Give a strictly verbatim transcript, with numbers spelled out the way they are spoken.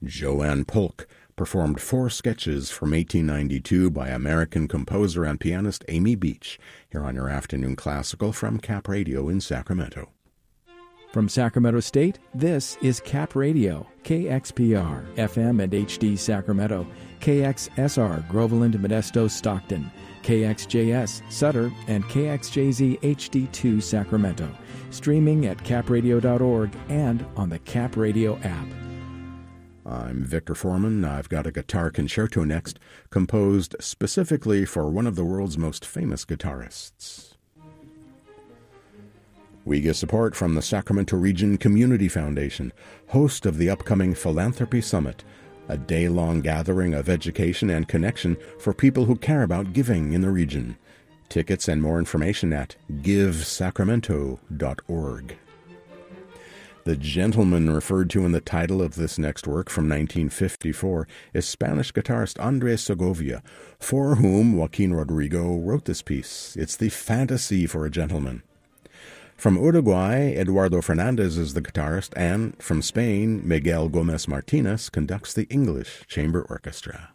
Joanne Polk performed four sketches from eighteen ninety-two by American composer and pianist Amy Beach, here on your Afternoon Classical from Cap Radio in Sacramento. From Sacramento State, this is Cap Radio, K X P R, F M and H D Sacramento, K X S R, Groveland, Modesto, Stockton, K X J S, Sutter, and K X J Z H D two, Sacramento. Streaming at cap radio dot org and on the Cap Radio app. I'm Victor Foreman. I've got a guitar concerto next, composed specifically for one of the world's most famous guitarists. We get support from the Sacramento Region Community Foundation, host of the upcoming Philanthropy Summit, a day-long gathering of education and connection for people who care about giving in the region. Tickets and more information at give sacramento dot org. The gentleman referred to in the title of this next work from nineteen fifty-four is Spanish guitarist Andres Segovia, for whom Joaquin Rodrigo wrote this piece. It's the Fantasy for a Gentleman. From Uruguay, Eduardo Fernandez is the guitarist, and from Spain, Miguel Gomez Martinez conducts the English Chamber Orchestra.